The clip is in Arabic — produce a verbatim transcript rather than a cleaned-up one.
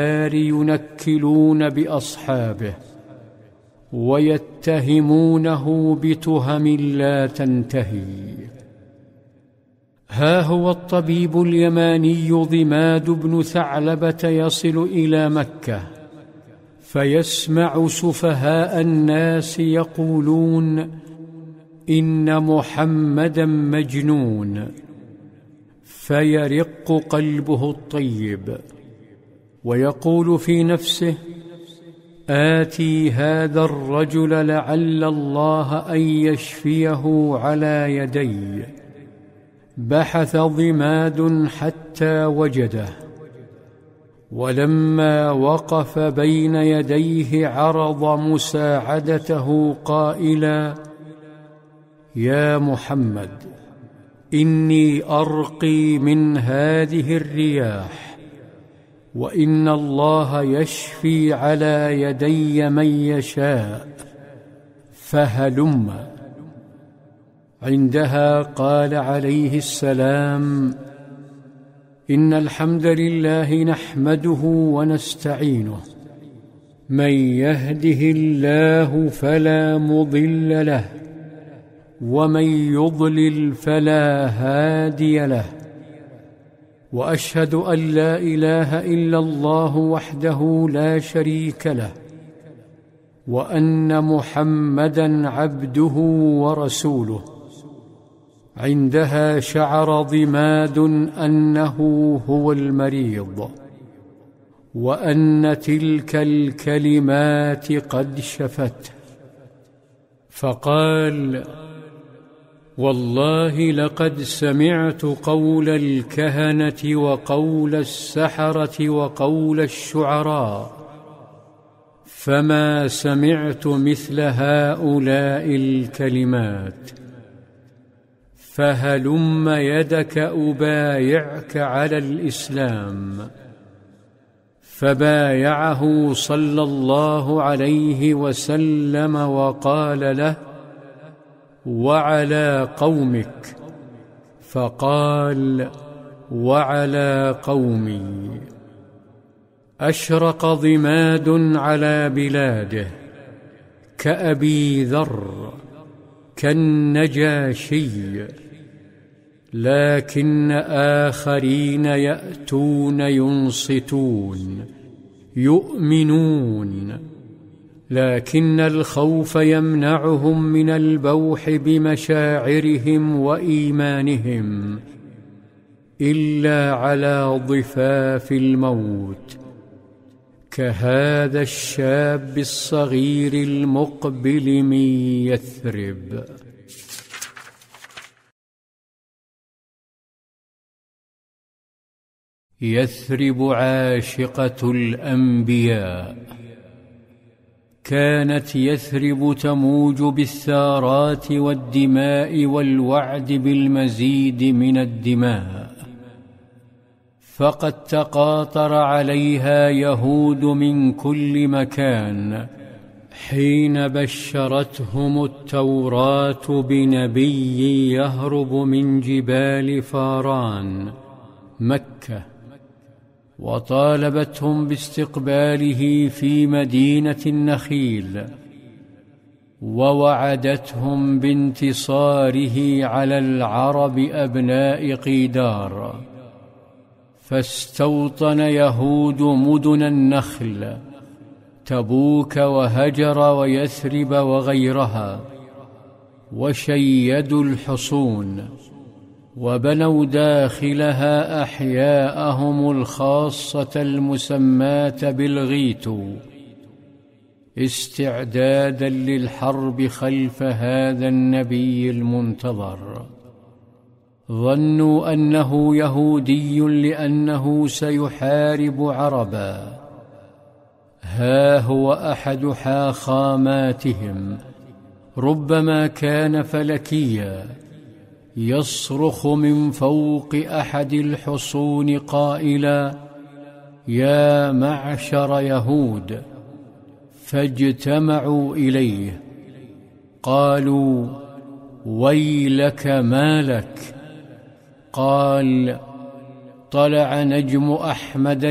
ينكلون بأصحابه ويتهمونه بتهم لا تنتهي. ها هو الطبيب اليماني ضماد بن ثعلبة يصل إلى مكة فيسمع سفهاء الناس يقولون إن محمدا مجنون، فيرق قلبه الطيب ويقول في نفسه: آتي هذا الرجل لعل الله أن يشفيه على يدي. بحث ضماد حتى وجده، ولما وقف بين يديه عرض مساعدته قائلا: يا محمد، إني أرقي من هذه الرياح، وإن الله يشفي على يدي من يشاء، فهلم. عندها قال عليه السلام: إن الحمد لله نحمده ونستعينه، من يهده الله فلا مضل له، ومن يضلل فلا هادي له، وأشهد أن لا إله إلا الله وحده لا شريك له، وأن محمدًا عبده ورسوله. عندها شعر ضماد أنه هو المريض، وأن تلك الكلمات قد شفته، فقال: والله لقد سمعت قول الكهنة وقول السحرة وقول الشعراء، فما سمعت مثل هؤلاء الكلمات، فهلم يدك أبايعك على الإسلام. فبايعه صلى الله عليه وسلم وقال له: وعلى قومك؟ فقال: وعلى قومي. أشرق ضماد على بلاده كأبي ذر، كالنجاشي، لكن آخرين يأتون ينصتون يؤمنون، لكن الخوف يمنعهم من البوح بمشاعرهم وإيمانهم إلا على ضفاف الموت، كهذا الشاب الصغير المقبل من يثرب. يثرب عاشقة الأنبياء. كانت يثرب تموج بالثارات والدماء والوعد بالمزيد من الدماء، فقد تقاطر عليها يهود من كل مكان حين بشرتهم التوراة بنبي يهرب من جبال فاران مكة، وطالبتهم باستقباله في مدينة النخيل، ووعدتهم بانتصاره على العرب أبناء قيدار. فاستوطن يهود مدن النخل، تبوك وهجر ويثرب وغيرها، وشيدوا الحصون، وبنوا داخلها أحياءهم الخاصة المسماة بالغيت، استعدادا للحرب خلف هذا النبي المنتظر. ظنوا أنه يهودي لأنه سيحارب عربا. ها هو أحد حاخاماتهم، ربما كان فلكيا، يصرخ من فوق أحد الحصون قائلا: يا معشر يهود. فاجتمعوا إليه، قالوا: ويلك ما لك؟ قال: طلع نجم أحمد